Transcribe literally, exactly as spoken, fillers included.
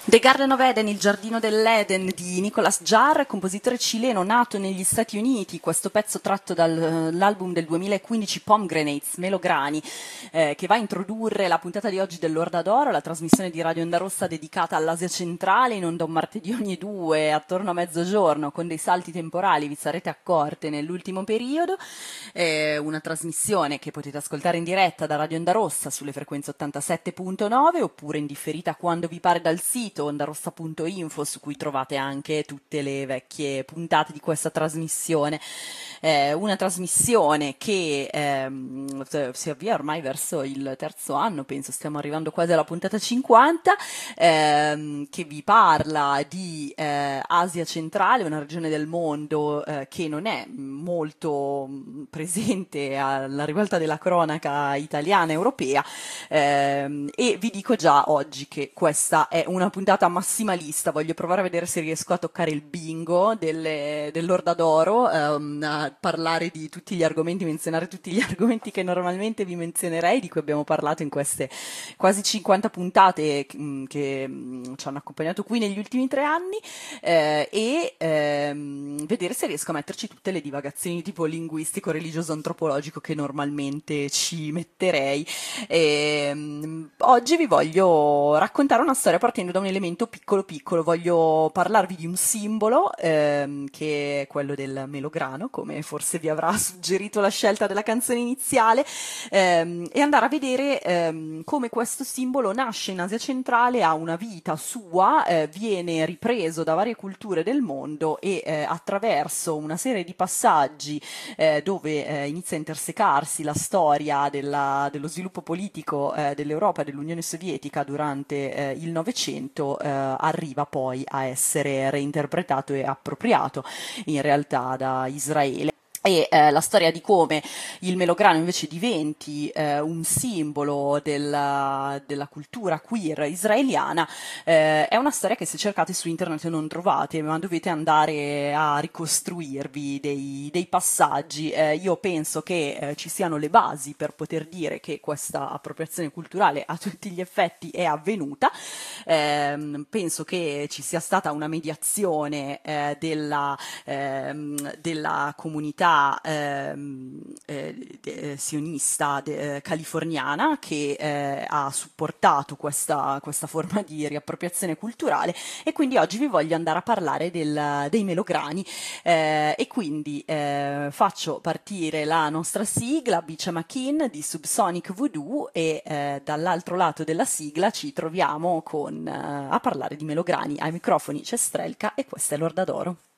The Garden of Eden, il giardino dell'Eden di Nicolas Jarre, compositore cileno nato negli Stati Uniti. Questo pezzo tratto dall'album del duemilaquindici Pomegranates, Melograni, eh, che va a introdurre la puntata di oggi dell'Orda d'Oro, la trasmissione di Radio Onda Rossa dedicata all'Asia centrale, in onda un martedì ogni due attorno a mezzogiorno, con dei salti temporali, vi sarete accorte nell'ultimo periodo. Eh, una trasmissione che potete ascoltare in diretta da Radio Onda Rossa sulle frequenze ottantasette virgola nove oppure in differita quando vi pare dal sito ondarossa punto info, su cui trovate anche tutte le vecchie puntate di questa trasmissione. Eh, una trasmissione che ehm, si avvia ormai verso il terzo anno, penso stiamo arrivando quasi alla puntata cinquanta, ehm, che vi parla di eh, Asia centrale, una regione del mondo eh, che non è molto presente alla ribalta della cronaca italiana e europea, ehm, e vi dico già oggi che questa è una puntata massimalista. Voglio provare a vedere se riesco a toccare il bingo delle, dell'Orda d'Oro, ehm, a parlare di tutti gli argomenti, menzionare tutti gli argomenti che normalmente vi menzionerei, di cui abbiamo parlato in queste quasi cinquanta puntate mh, che mh, ci hanno accompagnato qui negli ultimi tre anni, eh, e ehm, vedere se riesco a metterci tutte le divagazioni tipo linguistico, religioso, antropologico che normalmente ci metterei. E, mh, oggi vi voglio raccontare una storia partendo da un elemento piccolo piccolo. Voglio parlarvi di un simbolo ehm, che è quello del melograno, come forse vi avrà suggerito la scelta della canzone iniziale, ehm, e andare a vedere ehm, come questo simbolo nasce in Asia centrale, ha una vita sua, eh, viene ripreso da varie culture del mondo e eh, attraverso una serie di passaggi eh, dove eh, inizia a intersecarsi la storia della, dello sviluppo politico eh, dell'Europa e dell'Unione Sovietica durante eh, il Novecento, eh, arriva poi a essere reinterpretato e appropriato in realtà da Israele. E eh, la storia di come il melograno invece diventi eh, un simbolo della, della cultura queer israeliana eh, è una storia che, se cercate su internet, non trovate, ma dovete andare a ricostruirvi dei, dei passaggi. Eh, io penso che eh, ci siano le basi per poter dire che questa appropriazione culturale a tutti gli effetti è avvenuta. Eh, penso che ci sia stata una mediazione eh, della, ehm, della comunità Ehm, eh, de, sionista de, eh, californiana, che eh, ha supportato questa, questa forma di riappropriazione culturale, e quindi oggi vi voglio andare a parlare del, dei melograni, eh, e quindi eh, faccio partire la nostra sigla Bicia McKean di Subsonic Voodoo, e eh, dall'altro lato della sigla ci troviamo con, eh, a parlare di melograni. Ai microfoni c'è Strelka e questa è l'Orda d'Oro.